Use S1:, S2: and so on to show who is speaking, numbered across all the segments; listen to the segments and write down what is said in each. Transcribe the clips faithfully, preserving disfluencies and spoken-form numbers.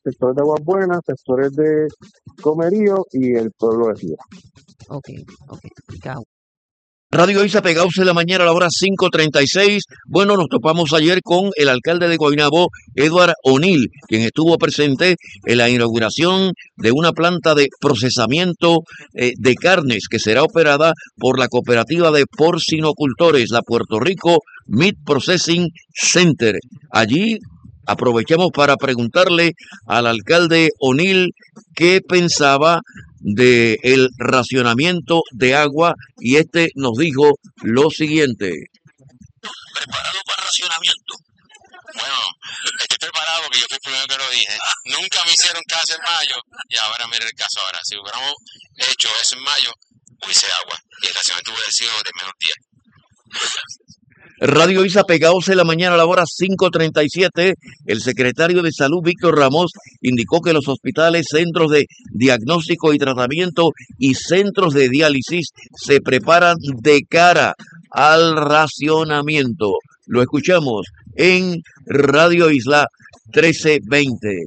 S1: sectores de Aguas Buenas, sectores de Comerío y el pueblo de Río.
S2: Ok, ok. Cabo.
S3: Radio Isla pegados en la mañana a la hora cinco treinta y seis. Bueno, nos topamos ayer con el alcalde de Guaynabo, Edward O'Neill, quien estuvo presente en la inauguración de una planta de procesamiento eh, de carnes que será operada por la cooperativa de porcinocultores, la Puerto Rico Meat Processing Center. Allí aprovechamos para preguntarle al alcalde O'Neill qué pensaba de el racionamiento de agua, y este nos dijo lo siguiente.
S4: ¿Preparado para racionamiento? Bueno, estoy preparado porque yo fui el primero que lo dije. Nunca me hicieron caso en mayo y ahora mira el caso ahora. Si hubiéramos hecho eso en mayo, hubiese agua y el racionamiento hubiera sido de menos diez.
S3: Radio Isa pegados en la mañana a la hora cinco treinta y siete. El secretario de Salud, Víctor Ramos, indicó que los hospitales, centros de diagnóstico y tratamiento y centros de diálisis se preparan de cara al racionamiento. Lo escuchamos en Radio Isla trece veinte.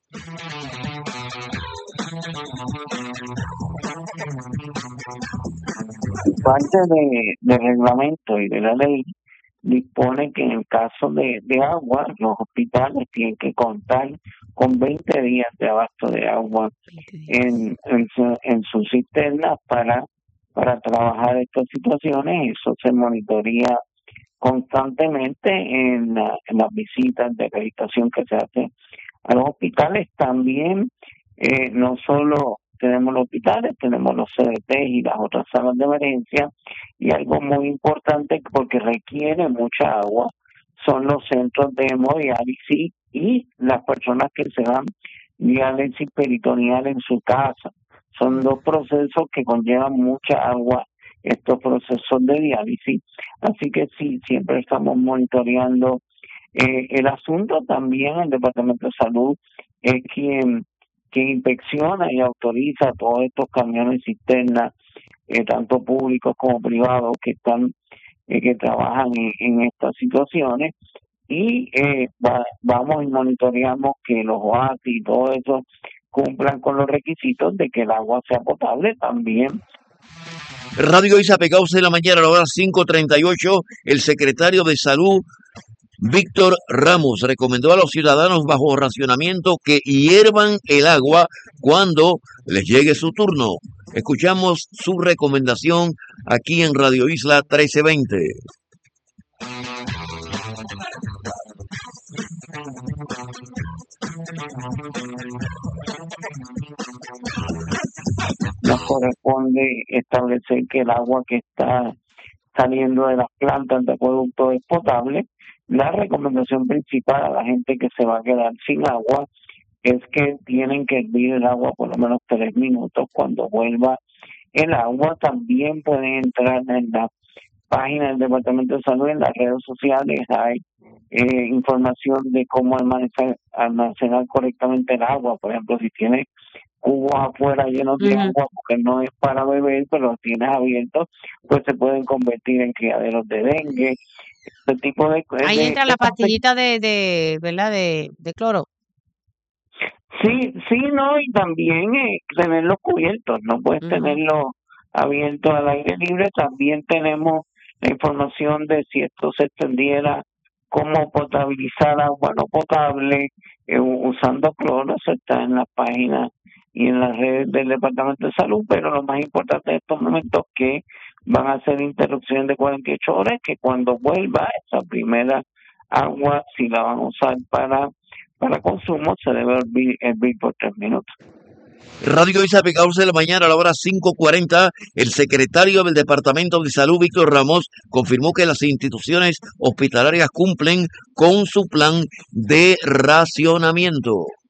S5: Parte de, del reglamento y de la ley dispone que en el caso de, de agua, los hospitales tienen que contar con veinte días de abasto de agua en, en, su, en sus cisternas para, para trabajar estas situaciones. Eso se monitorea constantemente en, la, en las visitas de acreditación que se hacen a los hospitales. También eh, no solo tenemos los hospitales, tenemos los C D T y las otras salas de emergencia, y algo muy importante porque requiere mucha agua son los centros de hemodiálisis y las personas que se dan diálisis peritoneal en su casa. Son dos procesos que conllevan mucha agua, estos procesos de diálisis, así que sí, siempre estamos monitoreando eh, el asunto. También el Departamento de Salud es quien que inspecciona y autoriza todos estos camiones cisternas, eh, tanto públicos como privados, que están eh, que trabajan en, en estas situaciones, y eh, va, vamos y monitoreamos que los O A S y todo eso cumplan con los requisitos de que el agua sea potable también.
S3: Radio Isa pegados en la mañana a la hora cinco treinta y ocho. El secretario de Salud, Víctor Ramos, recomendó a los ciudadanos bajo racionamiento que hiervan el agua cuando les llegue su turno. Escuchamos su recomendación aquí en Radio Isla trece veinte.
S5: Nos corresponde establecer que el agua que está saliendo de las plantas de acueducto es potable. La recomendación principal a la gente que se va a quedar sin agua es que tienen que hervir el agua por lo menos tres minutos. Cuando vuelva el agua, también pueden entrar en la página del Departamento de Salud, en las redes sociales hay eh, información de cómo almacenar, almacenar correctamente el agua. Por ejemplo, si tienes cubos afuera llenos de uh-huh. agua, porque no es para beber, pero los tienes abiertos, pues se pueden convertir en criaderos de dengue. Este tipo de
S2: ahí
S5: de,
S2: entra
S5: de,
S2: la pastillita de, de verdad de, de cloro.
S5: Sí, sí, no, y también eh, tenerlos cubiertos, no puedes uh-huh. tenerlos abiertos al aire libre. También tenemos la información de si esto se extendiera, cómo potabilizar agua no potable eh, usando cloro. Eso está en las páginas y en las redes del Departamento de Salud, pero lo más importante en estos momentos es que van a hacer interrupción de cuarenta y ocho horas, que cuando vuelva esa primera agua, si la van a usar para para consumo, se debe hervir, hervir por tres minutos.
S3: Radio Isa pegados de la mañana a la hora cinco cuarenta. El secretario del Departamento de Salud, Víctor Ramos, confirmó que las instituciones hospitalarias cumplen con su plan de racionamiento.